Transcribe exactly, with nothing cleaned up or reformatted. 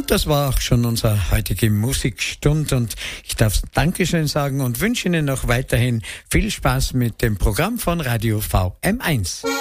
Und das war auch schon unsere heutige Musikstunde und ich darf Dankeschön sagen und wünsche Ihnen noch weiterhin viel Spaß mit dem Programm von Radio V M eins.